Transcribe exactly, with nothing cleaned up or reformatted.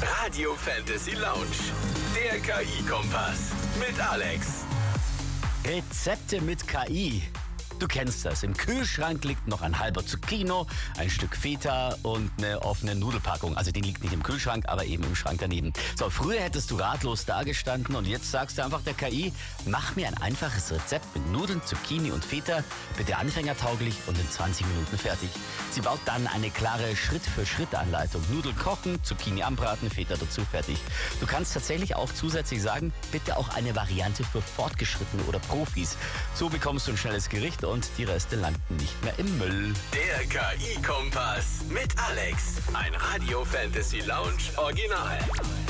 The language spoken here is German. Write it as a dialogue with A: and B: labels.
A: Radio Fantasy Lounge, der K I-Kompass mit Alex.
B: Rezepte mit K I. Du kennst das. Im Kühlschrank liegt noch ein halber Zucchino, ein Stück Feta und eine offene Nudelpackung. Also die liegt nicht im Kühlschrank, aber eben im Schrank daneben. So, früher hättest du ratlos dagestanden und jetzt sagst du einfach der K I, mach mir ein einfaches Rezept mit Nudeln, Zucchini und Feta, bitte anfängertauglich und in zwanzig Minuten fertig. Sie baut dann eine klare Schritt-für-Schritt-Anleitung. Nudeln kochen, Zucchini anbraten, Feta dazu, fertig. Du kannst tatsächlich auch zusätzlich sagen, bitte auch eine Variante für Fortgeschrittene oder Profis. So bekommst du ein schnelles Gericht und die Reste landen nicht mehr im Müll.
A: Der K I-Kompass mit Alex. Ein Radio Fantasy Lounge Original.